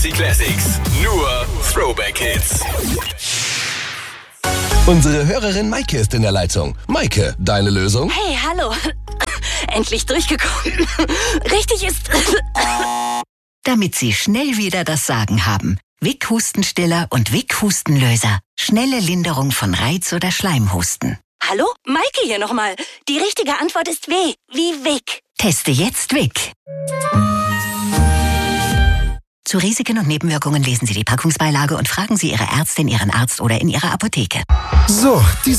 80 Classics. Nur Throwback-Hits. Unsere Hörerin Maike ist in der Leitung. Maike, deine Lösung? Hey, hallo. Endlich durchgekommen. Richtig ist... Damit Sie schnell wieder das Sagen haben. Vic Hustenstiller und Vic Hustenlöser. Schnelle Linderung von Reiz- oder Schleimhusten. Hallo? Maike hier nochmal. Die richtige Antwort ist W, wie Vic. Teste jetzt Vic. Zu Risiken und Nebenwirkungen lesen Sie die Packungsbeilage und fragen Sie Ihre Ärztin, Ihren Arzt oder in Ihrer Apotheke. So,